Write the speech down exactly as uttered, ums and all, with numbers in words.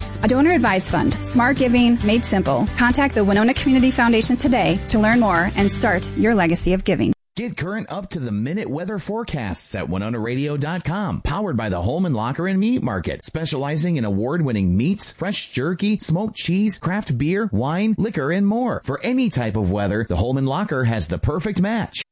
cause. A donor-advised fund. Smart giving made simple. Contact the Winona Community Foundation today to learn more and start your legacy of giving. Get current up-to-the-minute weather forecasts at winona radio dot com. Powered by the Holman Locker and Meat Market, specializing in award-winning meats, fresh jerky, smoked cheese, craft beer, wine, liquor, and more. For any type of weather, the Holman Locker has the perfect match.